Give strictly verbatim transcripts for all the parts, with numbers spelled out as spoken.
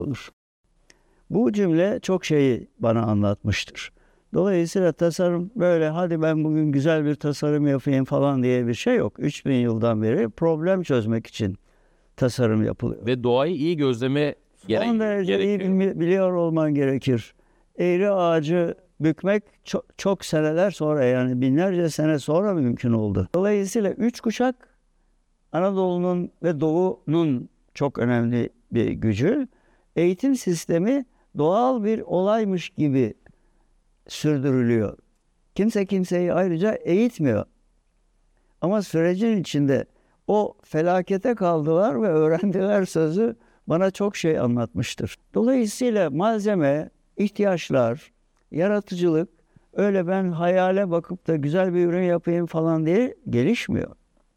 olur. Bu cümle çok şeyi bana anlatmıştır. Dolayısıyla tasarım böyle hadi ben bugün güzel bir tasarım yapayım falan diye bir şey yok. üç bin yıldan beri problem çözmek için tasarım yapılıyor. Ve doğayı iyi gözleme gere- Son derece iyi gerekiyor. bilmi- biliyor olman gerekir. Eğri ağacı bükmek çok, çok seneler sonra, yani binlerce sene sonra mümkün oldu. Dolayısıyla üç kuşak Anadolu'nun ve Doğu'nun çok önemli bir gücü. Eğitim sistemi doğal bir olaymış gibi sürdürülüyor. Kimse kimseyi ayrıca eğitmiyor. Ama sürecin içinde o felakete kaldılar ve öğrendiler sözü bana çok şey anlatmıştır. Dolayısıyla malzeme, ihtiyaçlar, yaratıcılık öyle ben hayale bakıp da güzel bir ürün yapayım falan diye gelişmiyor.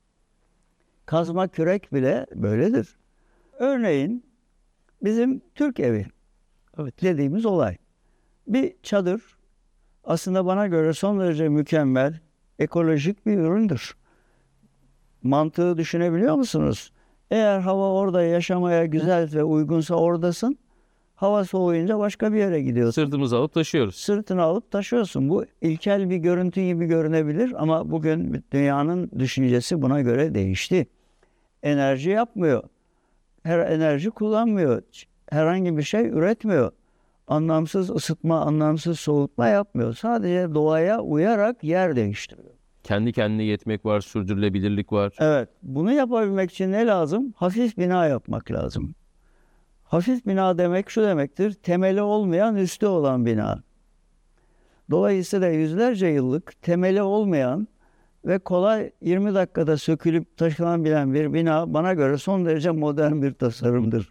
Kazma kürek bile böyledir. Örneğin bizim Türk evi Evet. dediğimiz olay. Bir çadır aslında bana göre son derece mükemmel, ekolojik bir üründür. Mantığı düşünebiliyor musunuz? Eğer hava orada yaşamaya güzel ve uygunsa oradasın. Hava soğuyunca başka bir yere gidiyorsun. Sırtımıza alıp taşıyoruz. Sırtını alıp taşıyorsun. Bu ilkel bir görüntü gibi görünebilir ama bugün dünyanın düşüncesi buna göre değişti. Enerji yapmıyor. Her enerji kullanmıyor. Herhangi bir şey üretmiyor. Anlamsız ısıtma, anlamsız soğutma yapmıyor. Sadece doğaya uyarak yer değiştiriyor. Kendi kendine yetmek var, sürdürülebilirlik var. Evet, bunu yapabilmek için ne lazım? Hafif bina yapmak lazım. Hafif bina demek şu demektir, temeli olmayan, üstü olan bina. Dolayısıyla yüzlerce yıllık temeli olmayan ve kolay yirmi dakikada sökülüp taşınabilen bir bina bana göre son derece modern bir tasarımdır.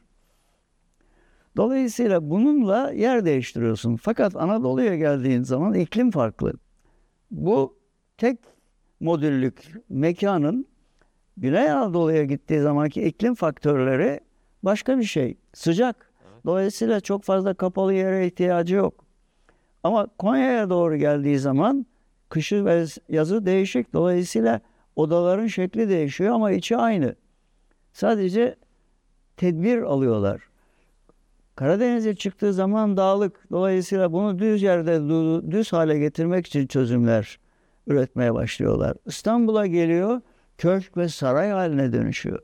Dolayısıyla bununla yer değiştiriyorsun. Fakat Anadolu'ya geldiğin zaman iklim farklı. Bu tek modüllük mekanın Güney Anadolu'ya gittiği zamanki iklim faktörleri başka bir şey. Sıcak. Dolayısıyla çok fazla kapalı yere ihtiyacı yok. Ama Konya'ya doğru geldiği zaman kışı ve yazı değişik. Dolayısıyla odaların şekli değişiyor ama içi aynı. Sadece tedbir alıyorlar. Karadeniz'e çıktığı zaman dağlık. Dolayısıyla bunu düz yerde düz hale getirmek için çözümler üretmeye başlıyorlar. İstanbul'a geliyor, köşk ve saray haline dönüşüyor.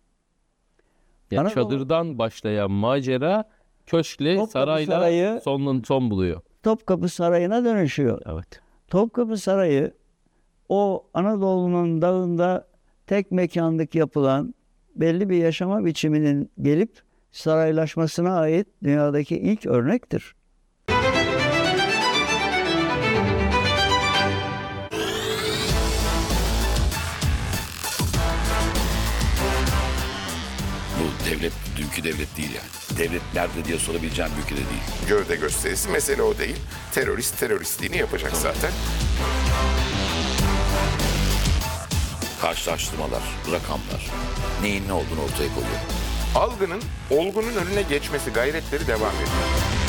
Yani Anadolu- çadırdan başlayan macera köşkle Topkapı sarayla Sarayı- son, son buluyor. Topkapı Sarayı'na dönüşüyor. Evet. Topkapı Sarayı o Anadolu'nun dağında tek mekanlık yapılan belli bir yaşama biçiminin gelip saraylaşmasına ait dünyadaki ilk örnektir. Bu devlet dünkü devlet değil yani. Devlet nerede diye sorabileceğim bir ülkede değil. Gövde gösterisi, mesele o değil. Terörist teröristliğini yapacak zaten. Karşılaştırmalar, rakamlar, neyin ne olduğunu ortaya koyuyor. Algının olgunun önüne geçmesi gayretleri devam ediyor.